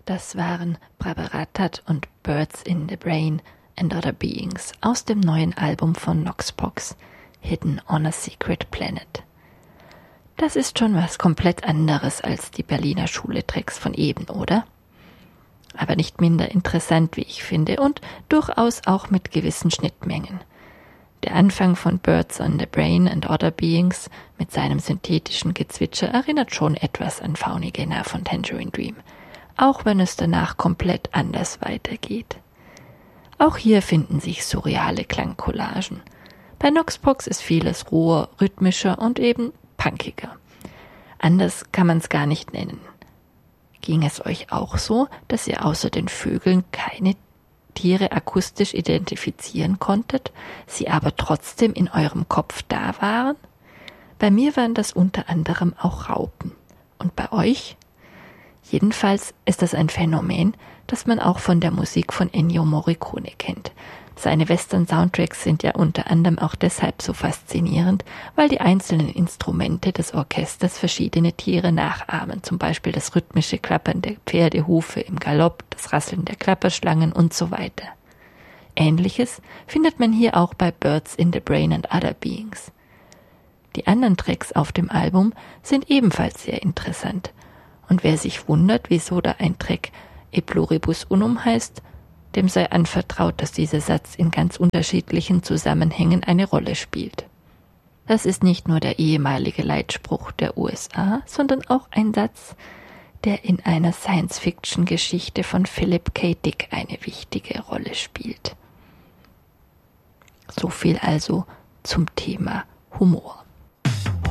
Das waren Brabaratat und Birds in the Brain and Other Beings aus dem neuen Album von Noxpox, Hidden on a Secret Planet. Das ist schon was komplett anderes als die Berliner Schule-Tracks von eben, oder? Aber nicht minder interessant, wie ich finde, und durchaus auch mit gewissen Schnittmengen. Der Anfang von Birds on the Brain and Other Beings mit seinem synthetischen Gezwitscher erinnert schon etwas an Faunigena von Tangerine Dream, auch wenn es danach komplett anders weitergeht. Auch hier finden sich surreale Klangcollagen. Bei Noxpox ist vieles roher, rhythmischer und eben punkiger. Anders kann man es gar nicht nennen. Ging es euch auch so, dass ihr außer den Vögeln keine Tiere akustisch identifizieren konntet, sie aber trotzdem in eurem Kopf da waren? Bei mir waren das unter anderem auch Raupen. Und bei euch? Jedenfalls ist das ein Phänomen, das man auch von der Musik von Ennio Morricone kennt. Seine Western-Soundtracks sind ja unter anderem auch deshalb so faszinierend, weil die einzelnen Instrumente des Orchesters verschiedene Tiere nachahmen, zum Beispiel das rhythmische Klappern der Pferdehufe im Galopp, das Rasseln der Klapperschlangen und so weiter. Ähnliches findet man hier auch bei Birds in the Brain and Other Beings. Die anderen Tracks auf dem Album sind ebenfalls sehr interessant. Und wer sich wundert, wieso da ein Track E pluribus unum heißt, dem sei anvertraut, dass dieser Satz in ganz unterschiedlichen Zusammenhängen eine Rolle spielt. Das ist nicht nur der ehemalige Leitspruch der USA, sondern auch ein Satz, der in einer Science-Fiction-Geschichte von Philip K. Dick eine wichtige Rolle spielt. So viel also zum Thema Humor.